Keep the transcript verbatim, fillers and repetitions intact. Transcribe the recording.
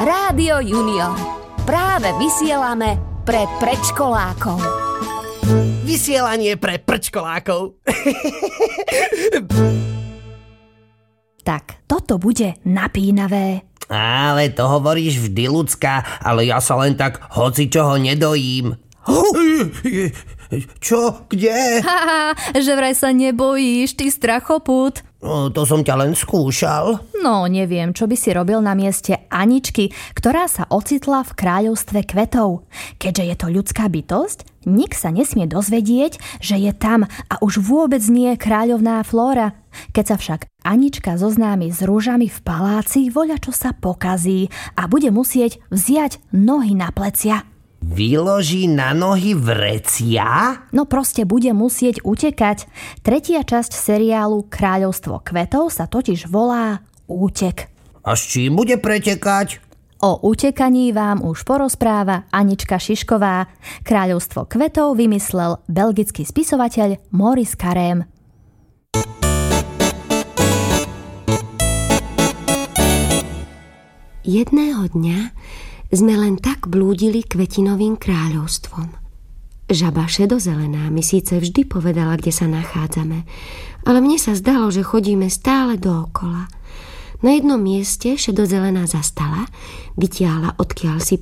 Rádio Junior. Práve vysielame pre predškolákov. Vysielanie pre prčkolákov. Tak, toto bude napínavé. Ale to hovoríš vždy, ľudská, ale ja sa len tak hocičoho nedojím. Čo? Kde? Haha, že vraj sa nebojíš, ty strachopút. No, to som ťa len skúšal. No, neviem, čo by si robil na mieste Aničky, ktorá sa ocitla v kráľovstve kvetov. Keďže je to ľudská bytosť, nik sa nesmie dozvedieť, že je tam a už vôbec nie kráľovná Flóra. Keď sa však Anička zoznámi s rúžami v paláci, voľačo sa pokazí a bude musieť vziať nohy na plecia. Vyloží na nohy vrecia? No proste bude musieť utekať. Tretia časť seriálu Kráľovstvo kvetov sa totiž volá Útek. A s čím bude pretekať? O utekaní vám už porozpráva Anička Šišková. Kráľovstvo kvetov vymyslel belgický spisovateľ Maurice Carême. Jedného dňa sme len tak blúdili kvetinovým kráľovstvom. Žaba šedozelená mi síce vždy povedala, kde sa nachádzame, ale mne sa zdalo, že chodíme stále dookola. Na jednom mieste šedozelená zastala, vytiahla odkiaľ si